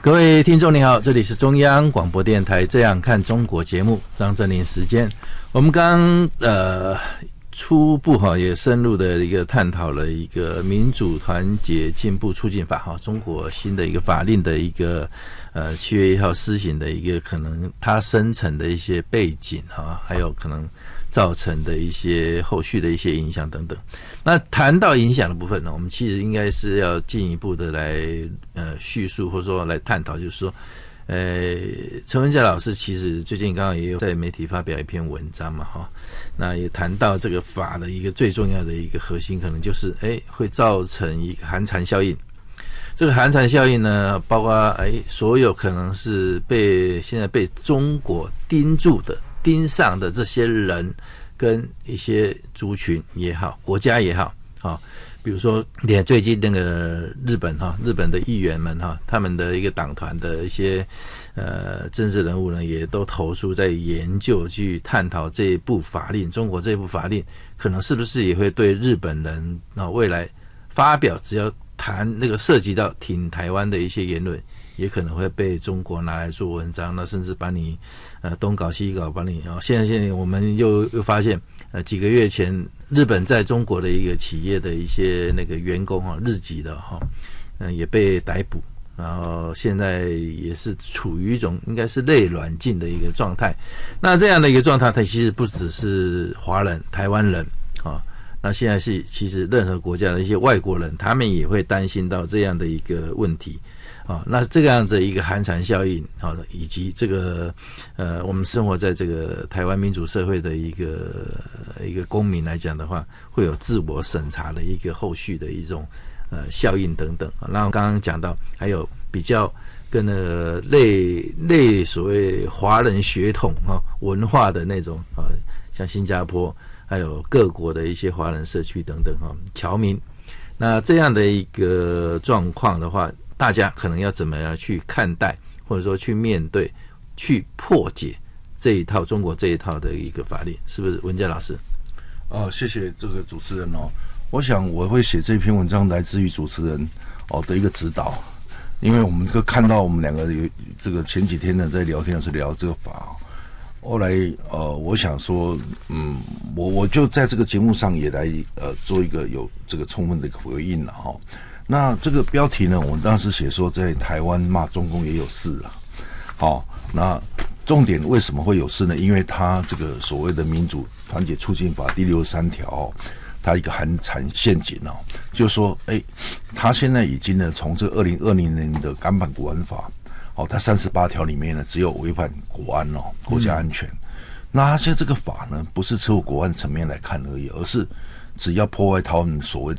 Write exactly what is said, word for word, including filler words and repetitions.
各位听众你好，这里是中央广播电台《这样看中国》节目，张正霖时间。我们刚呃初步哈也深入的一个探讨了一个民主团结进步促进法哈，中国新的一个法令的一个呃七月一号施行的一个可能它生成的一些背景哈，还有可能造成的一些后续的一些影响等等。那谈到影响的部分呢，我们其实应该是要进一步的来呃叙述或者说来探讨，就是说呃陈文甲老师其实最近刚好也有在媒体发表一篇文章嘛哈，那也谈到这个法的一个最重要的一个核心可能就是哎会造成一个寒蝉效应。这个寒蝉效应呢，包括哎所有可能是被现在被中国盯住的盯上的这些人跟一些族群也好，国家也好啊，比如说连最近那个日本哈，日本的议员们哈，他们的一个党团的一些呃政治人物呢，也都投诉在研究去探讨这一部法令，中国这一部法令可能是不是也会对日本人啊未来发表只要谈那个涉及到挺台湾的一些言论，也可能会被中国拿来做文章，那甚至把你呃东搞西搞，把你哦，现在现在我们又又发现，呃几个月前日本在中国的一个企业的一些那个员工哈，日籍的哈，呃也被逮捕，然后现在也是处于一种应该是类软禁的一个状态。那这样的一个状态，它其实不只是华人、台湾人啊。那现在是其实任何国家的一些外国人，他们也会担心到这样的一个问题啊。那这个样子一个寒蝉效应啊，以及这个呃，我们生活在这个台湾民主社会的一个一个公民来讲的话，会有自我审查的一个后续的一种呃效应等等。然后刚刚讲到还有比较跟那个类类所谓华人血统啊文化的那种啊，像新加坡。还有各国的一些华人社区等等哈，侨民，那这样的一个状况的话，大家可能要怎么样去看待，或者说去面对、去破解这一套中国这一套的一个法律，是不是文甲老师？ 哦，谢谢这个主持人哦。我想我会写这篇文章来自于主持人哦的一个指导，因为我们这个看到我们两个有这个前几天呢在聊天的时候聊这个法哦。后来，呃，我想说，嗯，我我就在这个节目上也来，呃，做一个有这个充分的一个回应了哈。那这个标题呢，我当时写说，在台湾骂中共也有事啊。好，那重点为什么会有事呢？因为它这个所谓的民主团结促进法第六十三条，它一个寒蝉陷阱哦，就是说，哎，它现在已经呢，从这二零二零年的港版国安法。哦，它三十八条里面呢，只有违反国安哦，国家安全。嗯、那它现在这个法呢，不是只有国安层面来看而已，而是只要破坏他们所谓的